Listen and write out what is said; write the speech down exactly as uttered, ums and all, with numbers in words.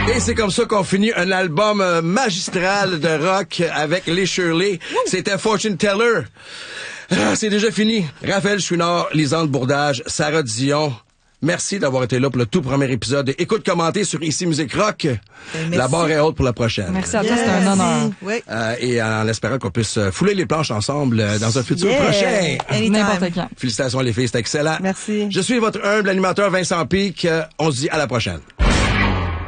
Et c'est comme ça qu'on finit un album euh, magistral de rock avec les Shirley. C'était Fortune Teller. Ah, c'est déjà fini. Raphaël Chouinard, Lisande Bourdage, Sarah Dion. Merci d'avoir été là pour le tout premier épisode. Écoute, commentez sur Ici Musique Rock. Merci. La barre est haute pour la prochaine. Merci à toi, c'est un honneur. Oui. Euh, et en espérant qu'on puisse fouler les planches ensemble euh, dans un futur Yeah. prochain. Anytime. N'importe quand. Félicitations les filles, c'était excellent. Merci. Je suis votre humble animateur Vincent Pic. Euh, on se dit à la prochaine.